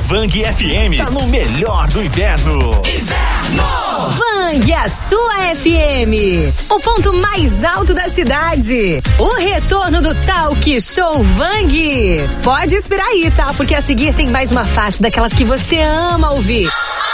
Vang FM tá no melhor do inverno. Vang, a sua FM. O ponto mais alto da cidade. O retorno do Talk Show Vang. Pode esperar aí, tá? Porque a seguir tem mais uma faixa daquelas que você ama ouvir.